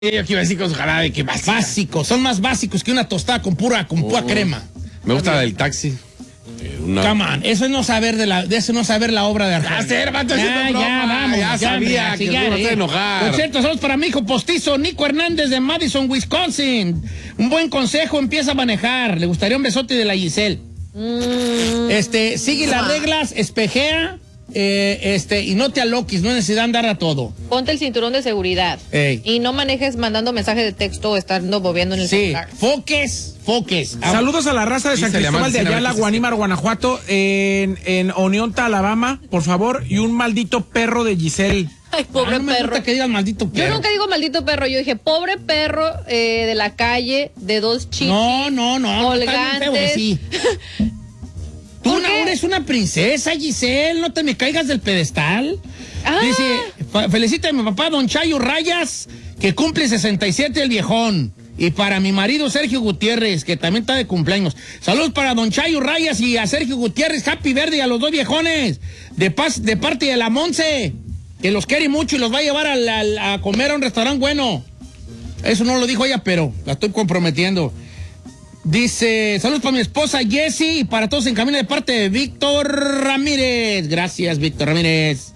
Yo aquí iba a decir con su jarabe que básicos, son más básicos que una tostada con pura crema. Me gusta la del taxi. Come on, eso es no saber eso no saber la obra de Arjona. Ya sabía que no te enojar. Por cierto, saludos para mi hijo postizo Nico Hernández de Madison, Wisconsin. Un buen consejo, empieza a manejar. Le gustaría un besote de la Giselle. Sigue las reglas, espejea. Y no te aloques, no hay necesidad de andar a todo. Ponte el cinturón de seguridad. Ey. Y no manejes mandando mensajes de texto o estando bobeando en el celular. Foques. Saludos a la raza de San Cristóbal de Ayala, Guanímar, Guanajuato, en Oneonta, Alabama, por favor, y un maldito perro de Giselle. Ay, pobre no me perro. gusta que digas maldito perro. Yo nunca digo maldito perro, yo dije pobre perro de la calle, de dos chichis. No. Colgantes. Sí. Tú eres una princesa, Giselle, no te me caigas del pedestal. Dice, felicita a mi papá, don Chayo Rayas, que cumple 67 el viejón. Y para mi marido Sergio Gutiérrez, que también está de cumpleaños. Saludos para don Chayo Rayas y a Sergio Gutiérrez, Happy Verde, y a los dos viejones. De parte de la Monse, que los quiere mucho y los va a llevar a comer a un restaurante bueno. Eso no lo dijo ella, pero la estoy comprometiendo. Dice, saludos para mi esposa Jessie y para todos en camino de parte de Víctor Ramírez. Gracias, Víctor Ramírez.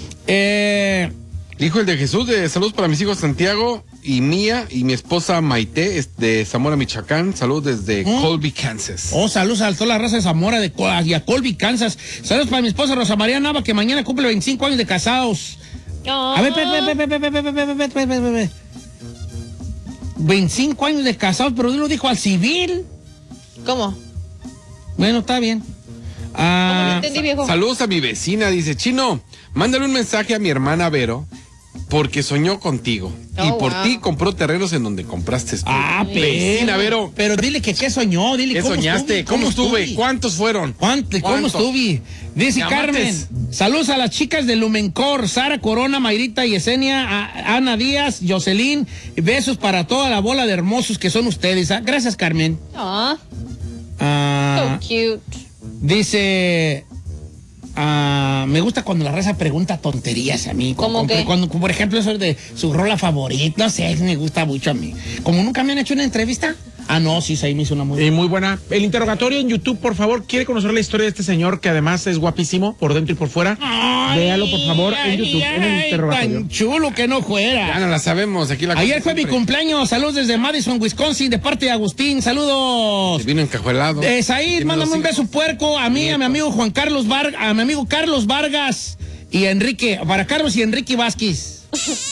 Hijo el de Jesús, saludos para mis hijos Santiago y Mía y mi esposa Maite de Zamora, Michoacán. Saludos desde Colby, Kansas. Saludos a toda la raza de Zamora y a Colby, Kansas. Saludos para mi esposa Rosa María Nava, que mañana cumple 25 años de casados. A ver, 25 años de casados, pero él lo dijo al civil. ¿Cómo? Bueno, está bien. No entendí, viejo. Saludos a mi vecina, dice, Chino, mándale un mensaje a mi hermana Vero, porque soñó contigo. Y por ti compró terrenos en donde compraste tú. Vecina Vero. Pero dile que qué soñó, dile ¿Qué cómo soñaste? ¿Cómo estuve? ¿Cuántos fueron? ¿Cómo estuve? Dice Carmen, saludos a las chicas de Lumencor, Sara Corona, Mayrita Yesenia, Ana Díaz, Jocelyn, besos para toda la bola de hermosos que son ustedes. Gracias, Carmen. So cute. Dice, me gusta cuando la raza pregunta tonterías a mí. ¿Cómo qué? Cuando, por ejemplo, eso de su rola favorita, no sé, me gusta mucho a mí. Como nunca me han hecho una entrevista. No, sí, ahí me hizo una muy buena. El interrogatorio en YouTube, por favor, ¿quiere conocer la historia de este señor que además es guapísimo por dentro y por fuera? Véalo, por favor, en YouTube, en el interrogatorio. Tan chulo que no fuera. Ya no la sabemos. Ayer fue mi cumpleaños. Saludos desde Madison, Wisconsin, de parte de Agustín. Saludos. Se vino encajuelado. Said, mándame un beso puerco a mí, a mi amigo Carlos Vargas y a Enrique, para Carlos y Enrique Vázquez.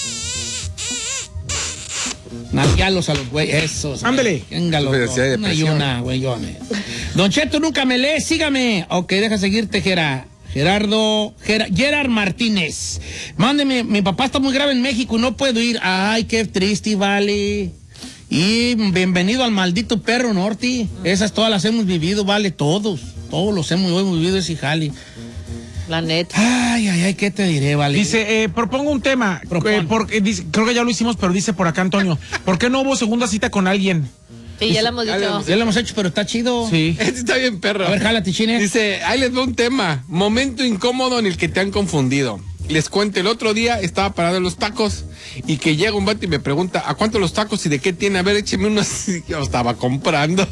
Nalguealos a los güeyes, esos. Ándale. Véngalos. Una y una, güeyone. Don Cheto nunca me lee, sígame. Ok, deja seguirte, Gerard Martínez. Mándeme, mi papá está muy grave en México y no puedo ir. Ay, qué triste, vale. Y bienvenido al maldito perro norte. Esas todas las hemos vivido, vale, todos los hemos vivido ese jale. La neta. Ay, ¿qué te diré, vale? Dice, propongo un tema. Dice, creo que ya lo hicimos, pero dice por acá Antonio, ¿por qué no hubo segunda cita con alguien? Sí, ya lo hemos dicho. Ya lo hemos hecho, pero está chido. Sí. Está bien, perro. A ver, jálate, Chine. Dice, ahí les va un tema. Momento incómodo en el que te han confundido. Les cuento, el otro día estaba parado en los tacos y que llega un vato y me pregunta, ¿a cuánto los tacos y de qué tiene? A ver, écheme unos. Yo estaba comprando.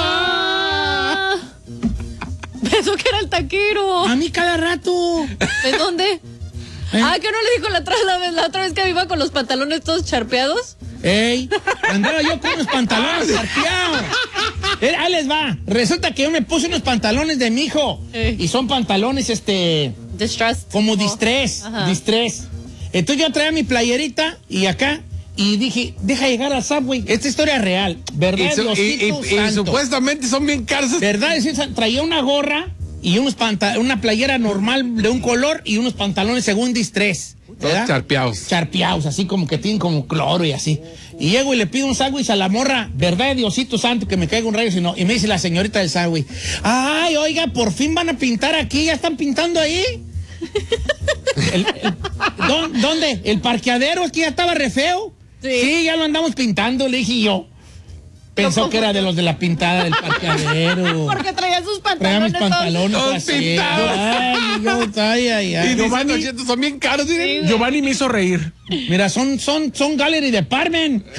Pensó que era el taquero. A mí cada rato. ¿De dónde? Que no le dijo la otra vez que iba con los pantalones todos charpeados. Andaba yo con unos pantalones charpeados. Ahí les va. Resulta que yo me puse unos pantalones de mi hijo. Y son pantalones, Distressed. como distress. Entonces yo traía mi playerita y acá. Y dije, deja llegar al Subway. Esta historia es real, ¿verdad? Y supuestamente son bien caros. ¿Verdad? Traía una gorra y una playera normal de un color y unos pantalones según distress. ¿Verdad? Charpeados, así como que tienen como cloro y así. Y llego y le pido un sándwich a la morra, ¿verdad, Diosito Santo, que me caiga un rayo? Sino, y me dice la señorita del sándwich, ay, oiga, por fin van a pintar aquí, ¿ya están pintando ahí? ¿Dónde? ¿El parqueadero aquí ya estaba re feo? Sí, ya lo andamos pintando, le dije yo. Pensó que era de los de la pintada del parqueadero. Porque traía sus Traía mis pantalones. pantalones todos pintados. Ay. Y Giovanni- diciendo, son bien caros. Miren. Giovanni me hizo reír. Mira, son gallery department.